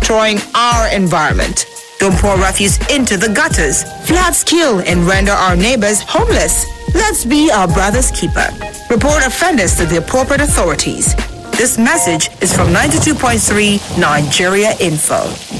destroying our environment. Don't pour refuse into the gutters. Floods kill and render our neighbors homeless. Let's be our brother's keeper. Report offenders to the appropriate authorities. This message is from 92.3 Nigeria Info.